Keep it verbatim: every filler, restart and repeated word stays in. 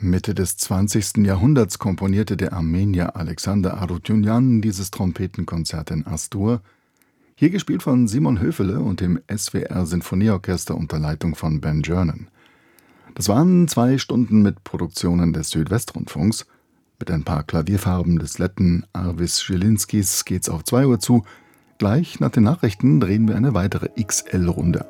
Mitte des zwanzigsten Jahrhunderts komponierte der Armenier Alexander Arutyunjan dieses Trompetenkonzert in As-Dur, hier gespielt von Simon Höfele und dem S W R-Sinfonieorchester unter Leitung von Ben Gernon. Das waren zwei Stunden mit Produktionen des Südwestrundfunks. Mit ein paar Klavierfarben des Letten Arvis Zilinskis geht's auf zwei Uhr zu. Gleich nach den Nachrichten drehen wir eine weitere X L-Runde